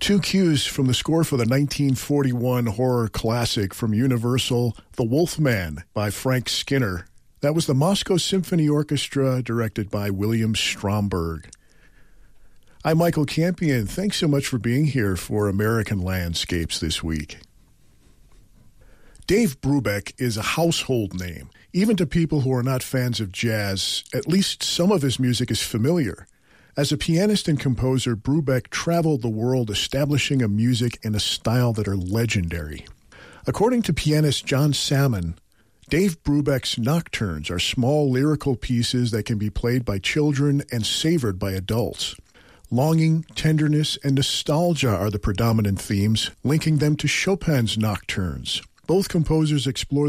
Two cues from the score for the 1941 horror classic from Universal, The Wolfman by Frank Skinner. That was the Moscow Symphony Orchestra, directed by William Stromberg. I'm Michael Campion. Thanks so much for being here for American Landscapes this week. Dave Brubeck is a household name. Even to people who are not fans of jazz, at least some of his music is familiar. As a pianist and composer, Brubeck traveled the world establishing a music and a style that are legendary. According to pianist John Salmon, Dave Brubeck's nocturnes are small lyrical pieces that can be played by children and savored by adults. Longing, tenderness, and nostalgia are the predominant themes, linking them to Chopin's nocturnes. Both composers explore